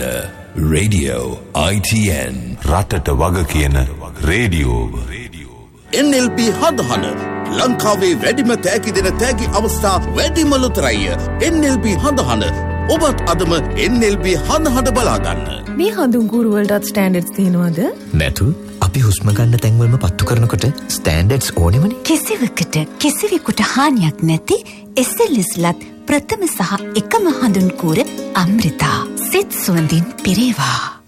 Radio ITN රටට වග කියන රේඩියෝ NLB හඳහන ලංකාවේ වැඩිම තෑගි දෙන තෑගි අවස්ථා වැඩිම ලොතරැය NLB හඳහන ඔබත් අදම NLB හඳහන බලාගන්න. මේ හඳුන්ගුරු වලටත් ස්ටෑන්ඩඩ්ස් තියෙනවද? නැතු අපි හුස්ම ගන්න තැන්වලම පත්තු කරනකොට ස්ටෑන්ඩඩ්ස් ඕනෙමනේ. කිසිවකට කිසිවෙකුට හානියක් නැති SLSලත් ප්‍රථම සහ එකම හඳුන්කූර අමෘතා සිත් සුවඳින් පිරේවා.